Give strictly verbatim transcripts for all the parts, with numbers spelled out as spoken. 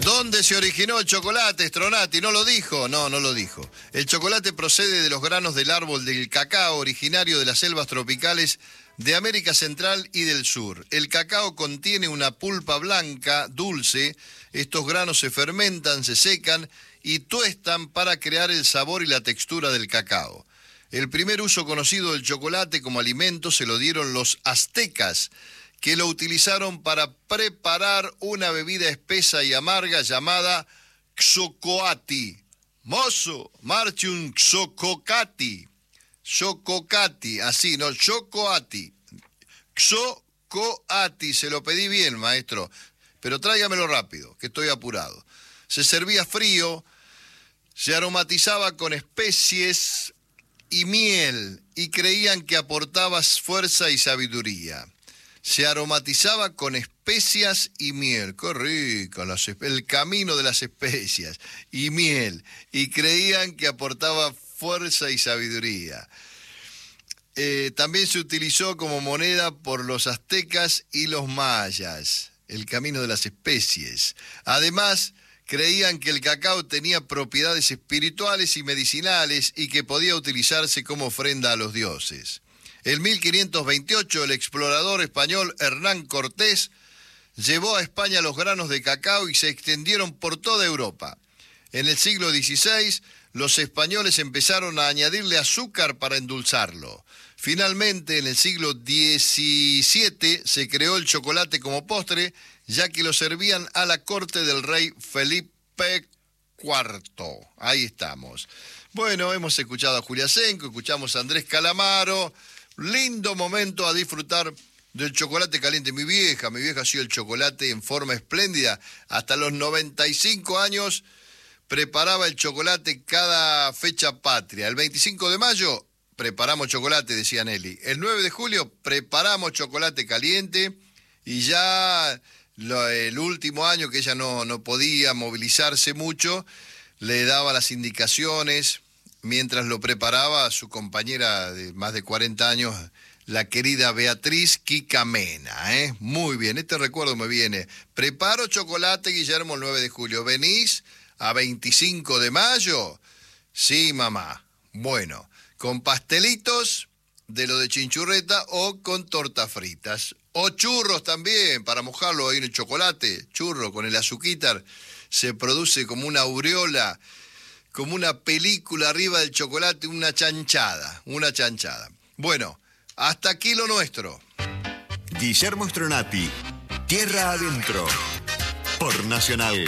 ¿Dónde se originó el chocolate, Stronati? No lo dijo, no, no lo dijo. El chocolate procede de los granos del árbol del cacao, originario de las selvas tropicales de América Central y del Sur. El cacao contiene una pulpa blanca, dulce. Estos granos se fermentan, se secan y tuestan para crear el sabor y la textura del cacao. El primer uso conocido del chocolate como alimento se lo dieron los aztecas, que lo utilizaron para preparar una bebida espesa y amarga llamada xocoati. Mozo, marche un xococati. Xococati, así, no, xocoati. Xocoati, se lo pedí bien, maestro, pero tráigamelo rápido, que estoy apurado. Se servía frío, se aromatizaba con especies y miel, y creían que aportaba fuerza y sabiduría. Se aromatizaba con especias y miel. ¡Qué rico! Las, el camino de las especias y miel. Y creían que aportaba fuerza y sabiduría. Eh, también se utilizó como moneda por los aztecas y los mayas. El camino de las especies. Además, creían que el cacao tenía propiedades espirituales y medicinales y que podía utilizarse como ofrenda a los dioses. En mil quinientos veintiocho, el explorador español Hernán Cortés llevó a España los granos de cacao y se extendieron por toda Europa. En el siglo dieciséis, los españoles empezaron a añadirle azúcar para endulzarlo. Finalmente, en el siglo diecisiete, se creó el chocolate como postre, ya que lo servían a la corte del rey Felipe cuarto. Ahí estamos. Bueno, hemos escuchado a Julia Senco, escuchamos a Andrés Calamaro. Lindo momento a disfrutar del chocolate caliente. Mi vieja, mi vieja hacía el chocolate en forma espléndida. Hasta los noventa y cinco años preparaba el chocolate cada fecha patria. El veinticinco de mayo preparamos chocolate, decía Nelly. El nueve de julio preparamos chocolate caliente y ya lo, el último año que ella no, no podía movilizarse mucho, le daba las indicaciones. Mientras lo preparaba a su compañera de más de cuarenta años, la querida Beatriz Kika Mena, ¿eh? Muy bien, este recuerdo me viene. Preparo chocolate, Guillermo, el nueve de julio. ¿Venís a veinticinco de mayo? Sí, mamá. Bueno, con pastelitos de lo de chinchurreta o con tortas fritas. O churros también, para mojarlo ahí en el chocolate. Churro con el azuquitar. Se produce como una aureola, como una película arriba del chocolate, una chanchada, una chanchada. Bueno, hasta aquí lo nuestro. Guillermo Stronati, Tierra Adentro, por Nacional.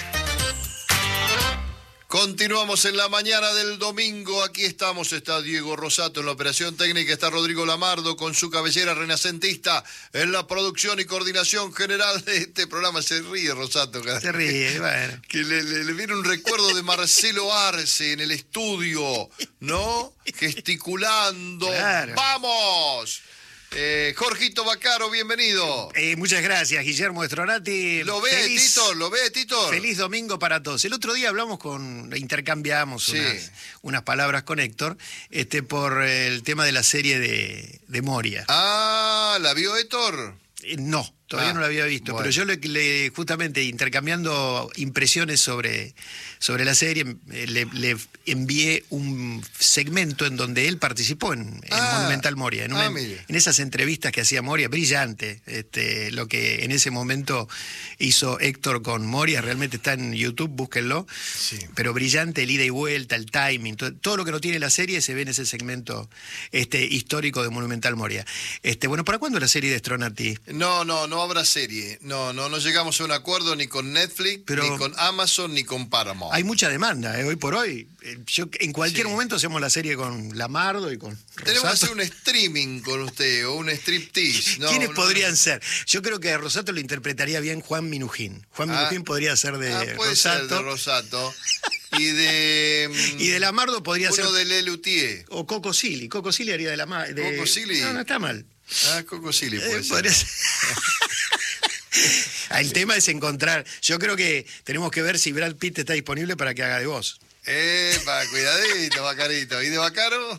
Continuamos en la mañana del domingo. Aquí estamos, está Diego Rosato en la operación técnica, está Rodrigo Lamardo con su cabellera renacentista en la producción y coordinación general de este programa. Se ríe Rosato. Se ríe, bueno. Que le, le, le viene un recuerdo de Marcelo Arce en el estudio, ¿no? Gesticulando. Claro. ¡Vamos! Eh, Jorgito Bacaro, bienvenido. Eh, muchas gracias, Guillermo Stronati. ¿Lo ve, feliz, Tito? ¿Lo ve, Tito? Feliz domingo para todos. El otro día hablamos con, intercambiamos Sí. unas, unas palabras con Héctor, este, por el tema de la serie de, de Moria. Ah, ¿la vio Héctor? Eh, no, todavía Ah, no lo había visto, bueno. pero yo le, le- justamente intercambiando impresiones sobre, sobre la serie, eh, le, le envié un segmento en donde él participó en, en Ah, Monumental Moria, en, una- ah, mire. en esas entrevistas que hacía Moria, brillante, este, lo que en ese momento hizo Héctor con Moria, realmente está en YouTube, búsquenlo, Sí. pero brillante el ida y vuelta, el timing, todo, todo lo que no tiene la serie se ve en ese segmento este, histórico de Monumental Moria. Este, bueno, ¿para cuándo la serie de Stronati? No, no, no habrá serie. No, no, no llegamos a un acuerdo ni con Netflix, Pero- ni con Amazon, ni con Paramount. Hay mucha demanda, ¿eh? Hoy por hoy. Eh, yo, en cualquier Sí. momento hacemos la serie con Lamardo y con Tenemos que Rosato. hacer un streaming con usted o un striptease. No, ¿Quiénes no, podrían no. ser? Yo creo que a Rosato lo interpretaría bien Juan Minujín. Juan Ah. Minujín podría ser de Ah, puede Rosato. ser de Rosato. Y de... mm, Y de Lamardo podría uno ser... de Lelutier. O Coco Silly. Coco Silly haría de la... ma- de- Coco Silly. No, no está mal. Ah, Coco Silly puede Eh, ser. podría ser. Ah, el tema es encontrar... Yo creo que tenemos que ver si Brad Pitt está disponible para que haga de voz. Epa, cuidadito, Bacarito. ¿Y de Bacaro?